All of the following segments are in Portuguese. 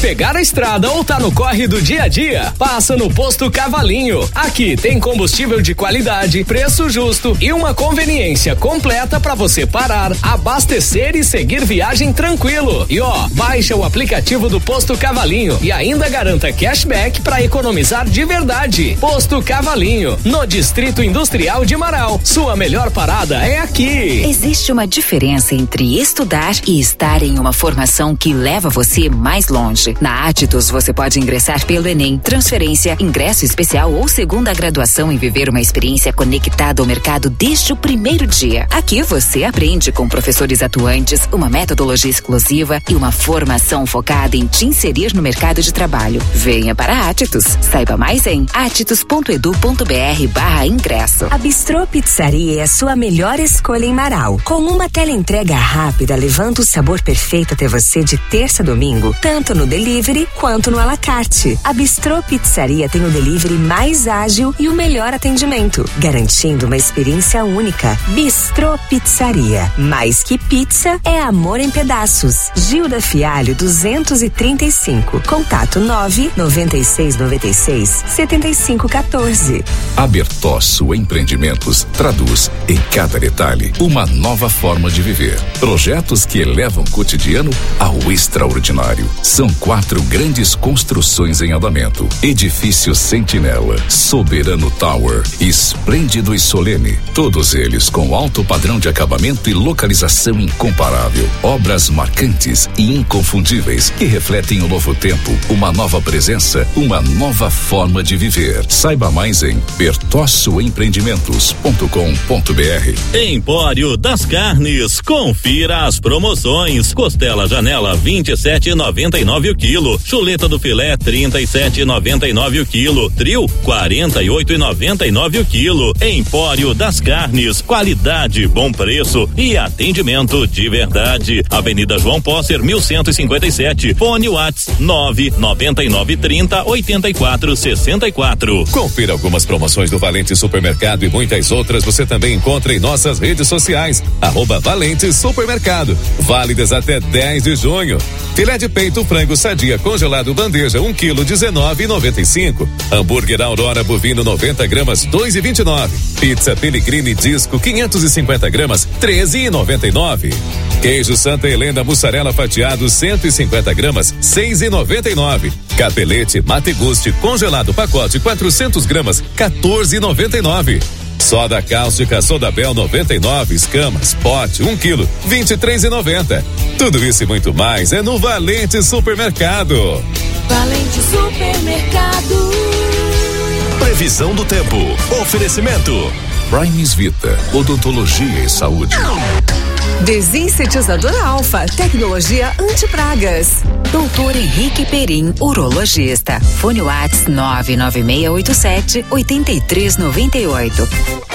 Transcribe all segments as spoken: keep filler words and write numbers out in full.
pegar a estrada ou tá no corre do dia a dia? Passa no Posto Cavalinho. Aqui tem combustível de qualidade, preço justo e uma conveniência completa para você parar, abastecer e seguir viagem tranquilo. E ó, baixa o aplicativo do Posto Cavalinho e ainda garanta cashback para economizar de verdade. Posto Cavalinho, no Distrito Industrial de Marau. Sua melhor parada é aqui. Existe uma diferença entre estudar e estar em uma formação que leva você mais longe. Na Atitus você pode ingressar pelo Enem, transferência, ingresso especial ou segunda graduação e viver uma experiência conectada ao mercado desde o primeiro dia. Aqui você aprende com professores atuantes, uma metodologia exclusiva e uma formação focada em te inserir no mercado de trabalho. Venha para a Atitus. Saiba mais em atitus ponto edu ponto br barra ingresso. A Bistrô Pizzaria é a sua melhor escolha em Marau. Com uma teleentrega rápida, levando o sabor perfeito até você de terça a domingo, tanto no delivery quanto no à la carte. A Bistrô Pizzaria tem o delivery mais ágil e o melhor atendimento, garantindo uma experiência única. Bistrô Pizzaria. Mais que pizza, é amor em pedaços. Gilda Fialho duzentos e trinta e cinco. Contato nove noventa e seis noventa e seis setenta e cinco quatorze. A Bertosso Empreendimentos traduz em cada detalhe uma nova forma de viver. Projetos que elevam o cotidiano ao extraordinário. São quatro grandes construções em andamento: Edifício Sentinela, Soberano Tower, Esplêndido e Solene. Todos eles com alto padrão de acabamento e localização incomparável. Obras marcantes e inconfundíveis que refletem o novo tempo, uma nova presença, uma nova forma de viver. Saiba mais em bertosso empreendimentos ponto com ponto br. Empório das Carnes, confira as promoções: costela janela vinte e sete e noventa e nove o quilo, chuleta do filé trinta e sete e noventa e nove o quilo, trio quarenta e oito e noventa e nove o quilo. Empório das Carnes, qualidade, bom preço e atendimento de verdade. Avenida João Posser, mil cento e cinquenta e sete. Fone WhatsApp nove noventa e nove trinta oitenta e quatro sessenta e quatro. Confira algumas promoções do Valente Supermercado e muitas outras você também encontra em nossas redes sociais. Arroba Valente Supermercado. Válidas até dez de junho. Filé de peito frango sadia congelado bandeja um quilo dezenove e noventa e cinco. Hambúrguer Aurora bovino noventa gramas dois e vinte e nove. Pizza Pellegrini disco quinhentos e cinquenta gramas treze e noventa e nove. Queijo Santa Helena mussarela fatiado cento e cinquenta gramas seis e noventa e nove. Capelete Mate Gusti congelado pacote quatrocentos gramas quatorze e noventa e nove. Soda cáustica Sodabel noventa e nove escamas pote um quilo vinte e três e noventa. Tudo isso e muito mais é no Valente Supermercado. Valente Supermercado. Previsão do tempo. Oferecimento Primes Vita, odontologia e saúde. Desinsetizador Alfa, tecnologia anti-pragas. Doutor Henrique Perim, urologista. Fone WhatsApp nove nove seis oito sete oito três nove oito.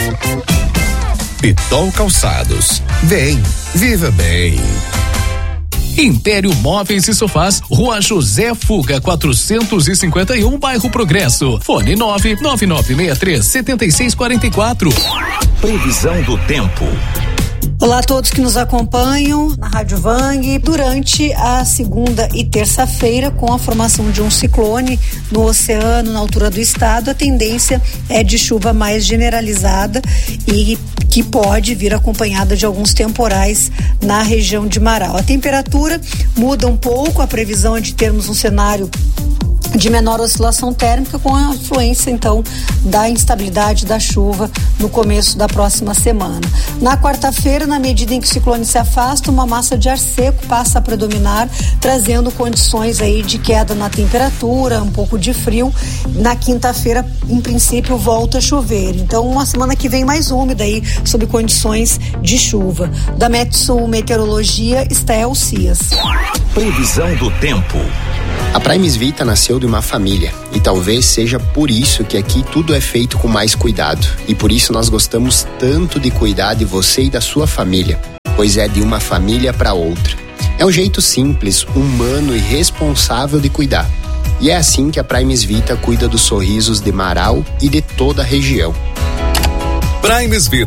Pitol Calçados. Vem, viva bem. Império Móveis e Sofás, Rua José Fuga, quatrocentos e cinquenta e um, Bairro Progresso. Fone nove nove nove seis três sete seis quatro quatro. Previsão do tempo. Olá a todos que nos acompanham na Rádio Vang. Durante a segunda e terça-feira, com a formação de um ciclone no oceano, na altura do estado, a tendência é de chuva mais generalizada e que pode vir acompanhada de alguns temporais na região de Marau. A temperatura muda um pouco, a previsão é de termos um cenário de menor oscilação térmica, com a influência então da instabilidade da chuva no começo da próxima semana. Na quarta-feira, na medida em que o ciclone se afasta, uma massa de ar seco passa a predominar, trazendo condições aí de queda na temperatura, um pouco de frio. Na quinta-feira, em princípio, volta a chover. Então, uma semana que vem mais úmida aí, sob condições de chuva. Da Metsul Meteorologia, Estel Cias. Previsão do tempo. A Primes Vita nasceu de uma família e talvez seja por isso que aqui tudo é feito com mais cuidado, e por isso nós gostamos tanto de cuidar de você e da sua família, pois é de uma família para outra. É um jeito simples, humano e responsável de cuidar. E é assim que a Primes Vita cuida dos sorrisos de Marau e de toda a região. Primes Vita,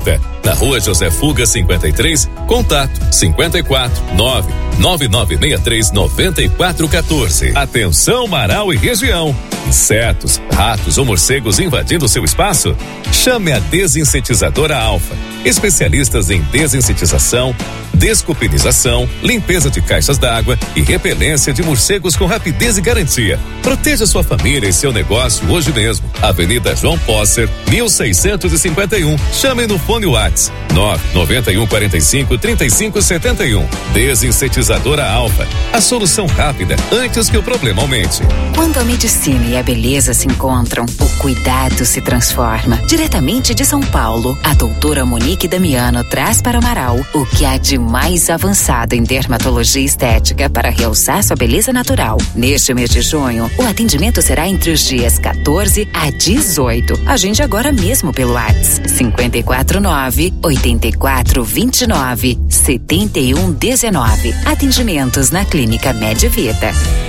na Rua José Fuga cinquenta e três, contato cinquenta e quatro, nove nove nove seis três, nove quatro um quatro. Atenção Marau e região. Insetos, ratos ou morcegos invadindo seu espaço? Chame a Desinsetizadora Alfa. Especialistas em desinsetização, descupinização, limpeza de caixas d'água e repelência de morcegos com rapidez e garantia. Proteja sua família e seu negócio hoje mesmo. Avenida João Posser, mil seiscentos e cinquenta e um. Chame no fone WhatsApp nove nove um quatro cinco, três cinco sete um. Desinsetizadora Alfa. A solução rápida antes que o problema aumente. Quando a medicina e a beleza se encontram, o cuidado se transforma. Diretamente de São Paulo, a doutora Monique Damiano traz para o Marau o que há de mais avançado em dermatologia estética para realçar sua beleza natural. Neste mês de junho, o atendimento será entre os dias quatorze a dezoito. Agende agora mesmo pelo WhatsApp cinquenta e quatro nove, oitenta e quatro, vinte e nove, setenta e um dezenove. Atendimentos na Clínica Medvita.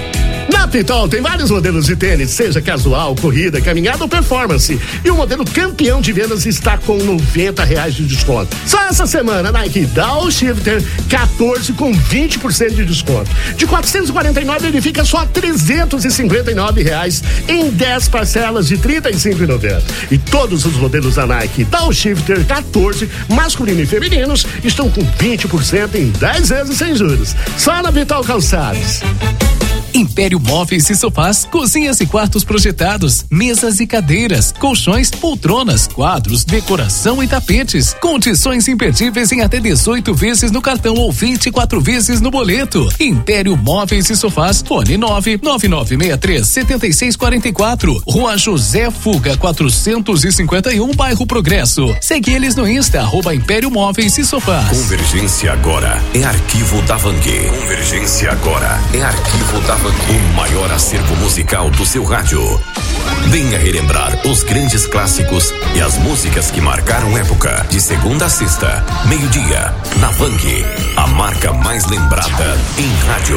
Na Pitol tem vários modelos de tênis, seja casual, corrida, caminhada ou performance. E o modelo campeão de vendas está com noventa reais de desconto. Só essa semana, Nike Downshifter quatorze com vinte por cento de desconto. De quatrocentos e quarenta e nove ele fica só trezentos e cinquenta e nove reais em dez parcelas de trinta e cinco reais e noventa centavos. E todos os modelos da Nike Downshifter quatorze, masculino e femininos, estão com vinte por cento em dez vezes sem juros. Só na Pitol Calçados. Império Móveis e Sofás, cozinhas e quartos projetados, mesas e cadeiras, colchões, poltronas, quadros, decoração e tapetes. Condições imperdíveis em até dezoito vezes no cartão ou vinte e quatro vezes no boleto. Império Móveis e Sofás, fone nove nove nove seis três, sete seis quatro quatro, Rua José Fuga quatrocentos e cinquenta e um, Bairro Progresso. Segue eles no Insta, arroba Império Móveis e Sofás. Convergência agora é arquivo da Vang. Convergência agora é arquivo da Vang. O maior acervo musical do seu rádio. Venha relembrar os grandes clássicos e as músicas que marcaram época. De segunda a sexta, meio-dia, na Vang, a marca mais lembrada em rádio.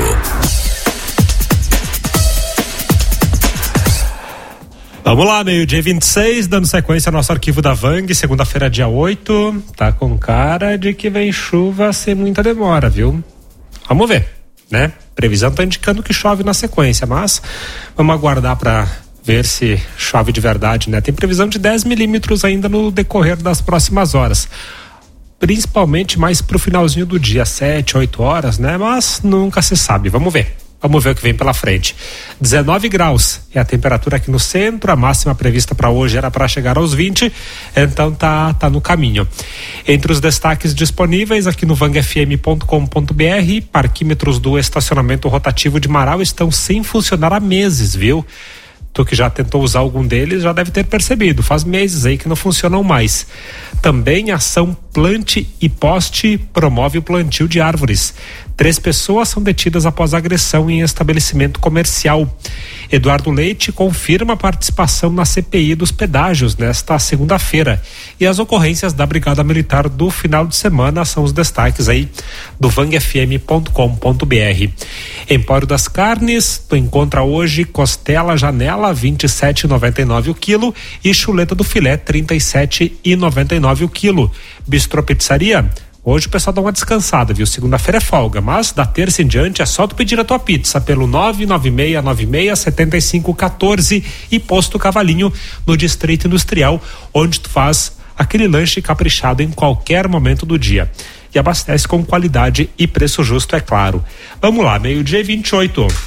Vamos lá, meio-dia vinte e seis, dando sequência ao nosso arquivo da Vang, segunda-feira, dia oito. Tá com cara de que vem chuva sem muita demora, viu? Vamos ver, né? Previsão tá indicando que chove na sequência, mas vamos aguardar para ver se chove de verdade, né? Tem previsão de dez milímetros ainda no decorrer das próximas horas, principalmente mais pro finalzinho do dia, sete, oito horas, né? Mas nunca se sabe, vamos ver. Vamos ver o que vem pela frente. dezenove graus é a temperatura aqui no centro, a máxima prevista para hoje era para chegar aos vinte, então tá, tá no caminho. Entre os destaques disponíveis aqui no vang f m ponto com ponto b r, parquímetros do estacionamento rotativo de Marau estão sem funcionar há meses, viu? Tu que já tentou usar algum deles já deve ter percebido, faz meses aí que não funcionam mais. Também a ação Plante e Poste promove o plantio de árvores. Três pessoas são detidas após agressão em estabelecimento comercial. Eduardo Leite confirma a participação na C P I dos pedágios nesta segunda-feira. E as ocorrências da Brigada Militar do final de semana são os destaques aí do vang f m ponto com ponto b r. Empório das Carnes, tu encontra hoje costela janela vinte e sete reais e noventa e nove centavos o quilo e chuleta do filé trinta e sete reais e noventa e nove centavos o quilo. Bistrô Pizzaria, hoje o pessoal dá uma descansada, viu? Segunda-feira é folga, mas da terça em diante é só tu pedir a tua pizza pelo nove nove seis nove seis, sete cinco um quatro e Posto Cavalinho no Distrito Industrial, onde tu faz aquele lanche caprichado em qualquer momento do dia. E abastece com qualidade e preço justo, é claro. Vamos lá, meio-dia e vinte e oito.